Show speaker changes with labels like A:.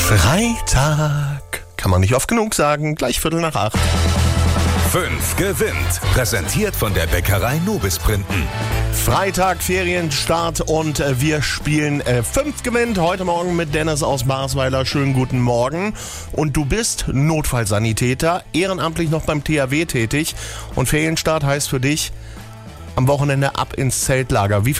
A: Freitag. Kann man nicht oft genug sagen. Gleich 7:45.
B: 5 gewinnt. Präsentiert von der Bäckerei Nobis Printen.
A: Freitag, Ferienstart und wir spielen 5 gewinnt. Heute Morgen mit Dennis aus Barsweiler. Schönen guten Morgen. Und du bist Notfallsanitäter, ehrenamtlich noch beim THW tätig. Und Ferienstart heißt für dich am Wochenende ab ins Zeltlager. Wie